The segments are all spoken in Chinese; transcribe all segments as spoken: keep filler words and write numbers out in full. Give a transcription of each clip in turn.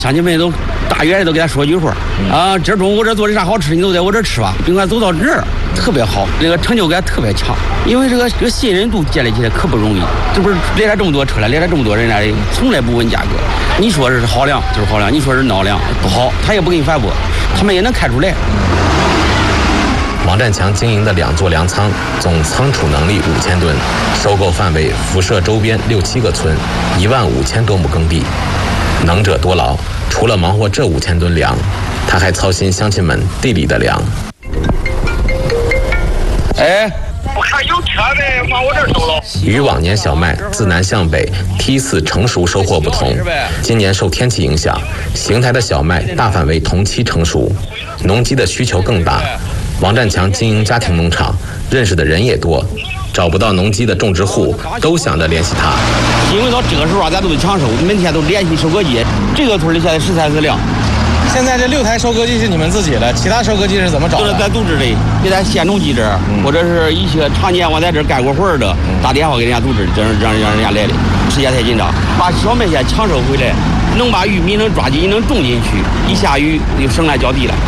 乡亲们都大远的都给他说句话啊，今儿中午我这做的啥好吃，你都在我这吃吧。宾馆走到这儿特别好，这个成就感特别强，因为这个这个信任度建立起来可不容易。这不是来了这么多车了，来了这么多人来，从来不问价格。你说是好粮就是好粮，你说是孬粮不好，他也不给你反驳，他们也能看出来。 王占强经营的两座粮仓，总仓储能力五千吨，收购范围辐射周边六七个村，一万五千多亩耕地。能者多劳，除了忙活这五千吨粮，他还操心乡亲们地里的粮。 哎， 我看有车呗，往我这儿收了。 与往年小麦自南向北梯次成熟收获不同，今年受天气影响，邢台的小麦大范围同期成熟，农机的需求更大。王占强经营家庭农场，认识的人也多，找不到农机的种植户都想着联系他。 因为到这个时候啊，咱都得抢收，每天都联系收割机。这个村里现在十三四辆。 现在这六台收割机是你们自己的，其他收割机是怎么找的？ 就是咱组织的，给咱县农机这儿，嗯、或者是一些常年我在这儿干过活的，嗯、打电话给人家组织，让让让人家来的。时间太紧张，把小麦先抢收回来，能把玉米能抓紧，能种进去，一下雨就省来浇地了。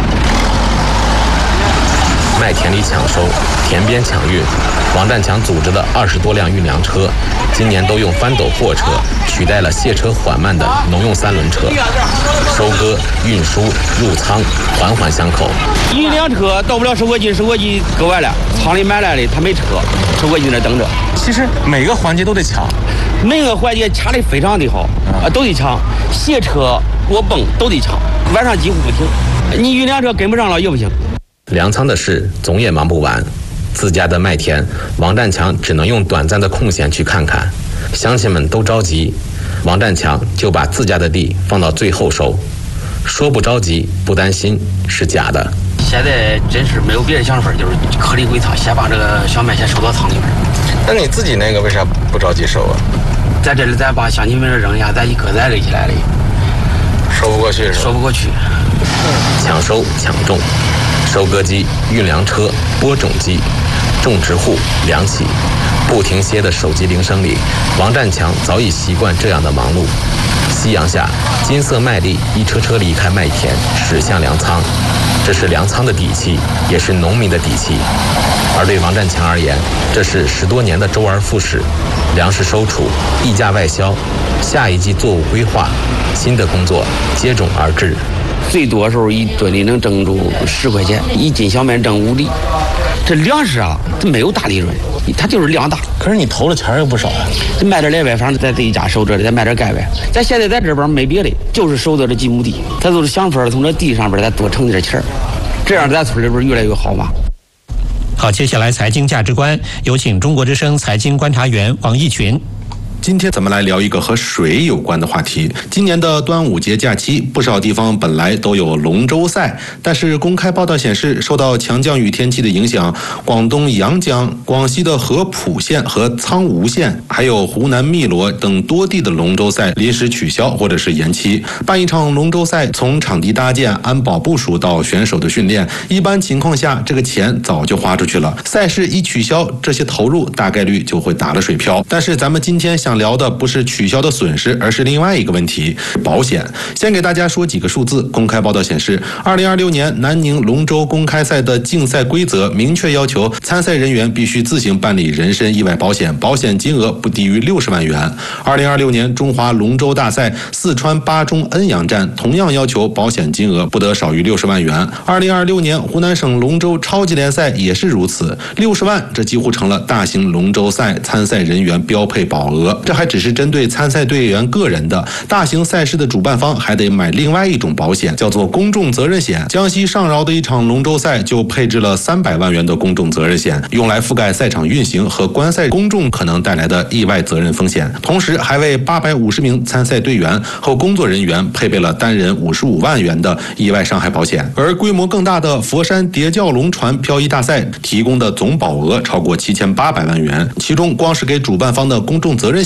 麦田里抢收，田边抢运。王占强组织的二十多辆运粮车，今年都用翻斗货车取代了卸车缓慢的农用三轮车，收割、运输、入仓，环环相扣。 一辆车到不了收割机，收割机割完了，仓里买来的他没车，收割机在那等着。 其实每个环节都得抢， 每个环节掐得非常的好，啊，都得抢，卸车、过泵都得抢，晚上几乎不停。你运粮车跟不上了也不行。 粮仓的事总也忙不完，自家的麦田，王占强只能用短暂的空闲去看看。乡亲们都着急，王占强就把自家的地放到最后收。说不着急不担心是假的。 现在真是没有别的想法，就是颗粒归仓，先把这个小麦先收到仓里面。 那你自己那个为啥不着急收啊？ 在这里咱把乡亲们扔下，咱一个咱垒起来了， 收不过去是吧？ 收不过去。 抢收抢种，收割机、运粮车、播种机，种植户、粮企，不停歇的手机铃声里，王占强早已习惯这样的忙碌。夕阳下，金色麦粒一车车离开麦田，驶向粮仓。这是粮仓的底气，也是农民的底气。而对王占强而言，这是十多年的周而复始，粮食收储、溢价外销，下一季作物规划，新的工作接踵而至。 最多时候一吨里能挣住十块钱，一斤小麦挣五厘。这粮食啊，它没有大利润，它就是量大。 可是你投的钱又不少啊， 卖点来呗，反正在自己家收着的，再卖点盖呗。咱现在在这边没别的，就是收的这几亩地，咱都是想法从这地上边咱多挣点钱，这样咱村里边越来越好嘛。 好，接下来财经价值观，有请中国之声财经观察员王毅群。 今天咱们来聊一个和水有关的话题。今年的端午节假期，不少地方本来都有龙舟赛，但是公开报道显示，受到强降雨天气的影响，广东阳江、广西的合浦县和苍梧县，还有湖南汨罗等多地的龙舟赛临时取消或者是延期。办一场龙舟赛，从场地搭建、安保部署到选手的训练，一般情况下，这个钱早就花出去了。赛事一取消，这些投入大概率就会打了水漂。但是咱们今天想聊的不是取消的损失，而是另外一个问题：保险。先给大家说几个数字。公开报道显示，二零二六年南宁龙舟公开赛的竞赛规则明确要求，参赛人员必须自行办理人身意外保险，保险金额不低于六十万元。二零二六年中华龙舟大赛四川巴中恩阳站同样要求保险金额不得少于六十万元。二零二六年湖南省龙舟超级联赛也是如此，六十万这几乎成了大型龙舟赛参赛人员标配保额。这还只是针对参赛队员个人的，大型赛事的主办方还得买另外一种保险，叫做公众责任险。江西上饶的一场龙舟赛就配置了三百万元的公众责任险，用来覆盖赛场运行和观赛公众可能带来的意外责任风险，同时还为八百五十名参赛队员和工作人员配备了单人五十五万元的意外伤害保险。而规模更大的佛山叠教龙船漂移大赛提供的总保额超过七千八百万元，其中光是给主办方的公众责任险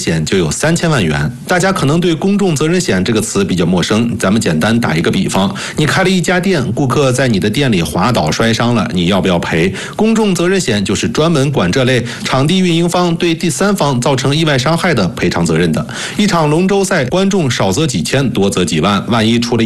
险就有三千万元。大家可能对公众责任险这个词比较陌生，咱们简单打一个比方，你开了一家店，顾客在你的店里滑倒摔伤了，你要不要赔？公众责任险就是专门管这类场地运营方对第三方造成意外伤害的赔偿责任的。一场龙舟赛，观众少则几千，多则几万，万一出了